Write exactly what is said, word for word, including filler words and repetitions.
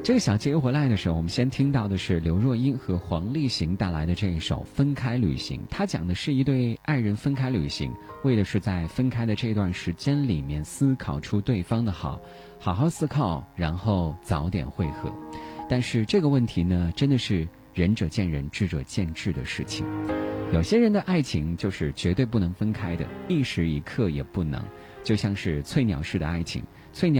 这个小节回来的时候，我们先听到的是刘若英和黄立行带来的这一首《分开旅行》。它讲的是一对爱人分开旅行，为的是在分开的这段时间里面思考出对方的好，好好思考，然后早点会合。但是这个问题呢，真的是仁者见仁，智者见智的事情。有些人的爱情就是绝对不能分开的，一时一刻也不能，就像是翠鸟式的爱情。翠鸟